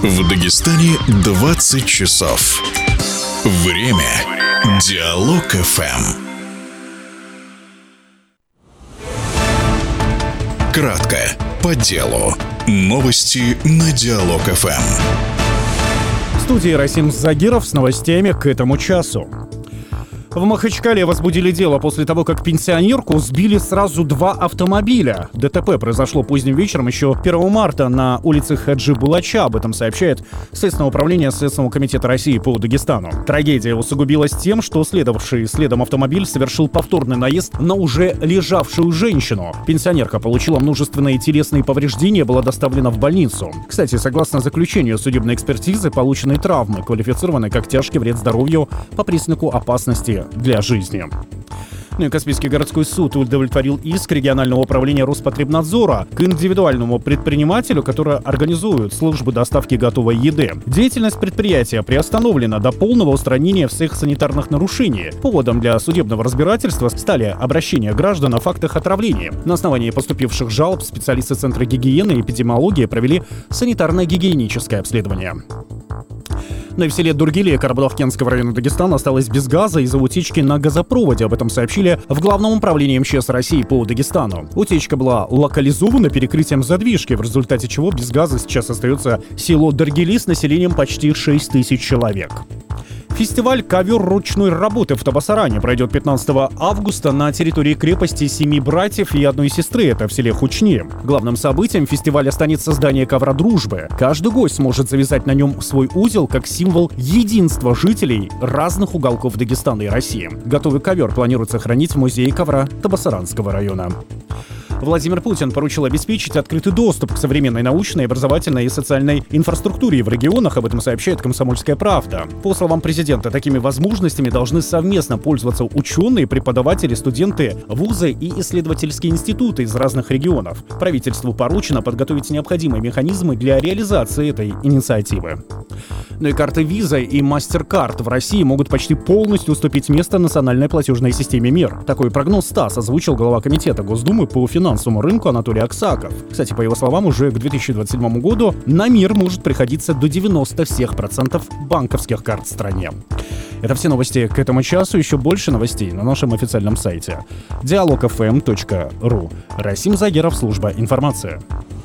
В Дагестане 20 часов. Время. Диалог ФМ. Кратко, по делу. Новости на Диалог ФМ. В студии Расим Загиров с новостями к этому часу. В Махачкале возбудили дело после того, как пенсионерку сбили сразу два автомобиля. ДТП произошло поздним вечером еще 1 марта на улице Хаджи Булача. Об этом сообщает Следственное управление Следственного комитета России по Дагестану. Трагедия усугубилась тем, что следовавший следом автомобиль совершил повторный наезд на уже лежавшую женщину. Пенсионерка получила множественные телесные повреждения, была доставлена в больницу. Кстати, согласно заключению судебной экспертизы, полученные травмы квалифицированы как тяжкий вред здоровью по признаку опасности для жизни. Ну и Каспийский городской суд удовлетворил иск регионального управления Роспотребнадзора к индивидуальному предпринимателю, который организует службы доставки готовой еды. Деятельность предприятия приостановлена до полного устранения всех санитарных нарушений. Поводом для судебного разбирательства стали обращения граждан о фактах отравления. На основании поступивших жалоб специалисты Центра гигиены и эпидемиологии провели санитарно-гигиеническое обследование. Но и в селе Дургилия Карабалахкенского района Дагестана осталось без газа из-за утечки на газопроводе. Об этом сообщили в Главном управлении МЧС России по Дагестану. Утечка была локализована перекрытием задвижки, в результате чего без газа сейчас остается село Дургили с населением почти 6 тысяч человек. Фестиваль «Ковер ручной работы» в Табасаране пройдет 15 августа на территории крепости 7 братьев и одной сестры, это в селе Хучни. Главным событием фестиваля станет создание ковра дружбы. Каждый гость сможет завязать на нем свой узел как символ единства жителей разных уголков Дагестана и России. Готовый ковер планируется хранить в музее ковра Табасаранского района. Владимир Путин поручил обеспечить открытый доступ к современной научной, образовательной и социальной инфраструктуре в регионах. Об этом сообщает «Комсомольская правда». По словам президента, такими возможностями должны совместно пользоваться ученые, преподаватели, студенты, вузы и исследовательские институты из разных регионов. Правительству поручено подготовить необходимые механизмы для реализации этой инициативы. Ну и карты Visa и MasterCard в России могут почти полностью уступить место национальной платежной системе МИР. Такой прогноз ТАСС озвучил глава комитета Госдумы по финансовому рынку Анатолий Аксаков. Кстати, по его словам, уже к 2027 году на МИР может приходиться до 90% банковских карт в стране. Это все новости к этому часу. Еще больше новостей на нашем официальном сайте dialogfm.ru. Расим Загиров, служба информации.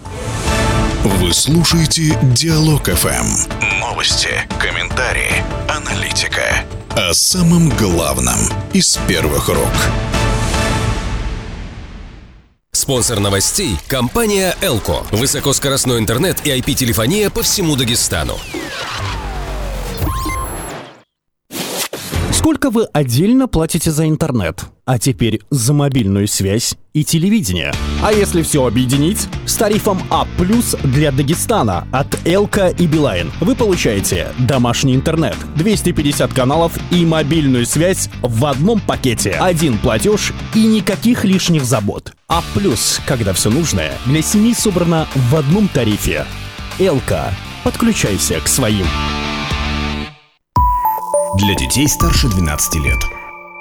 Вы слушаете Диалог ФМ. Новости, комментарии, аналитика. О самом главном из первых рук. Спонсор новостей – компания «Элко». Высокоскоростной интернет и IP-телефония по всему Дагестану. Сколько вы отдельно платите за интернет? А теперь за мобильную связь и телевидение. А если все объединить? С тарифом А+ для Дагестана от Элко и Билайн вы получаете домашний интернет, 250 каналов и мобильную связь в одном пакете. Один платеж и никаких лишних забот. А+, когда все нужное для семьи собрано в одном тарифе. Элко. Подключайся к своим. Для детей старше 12 лет.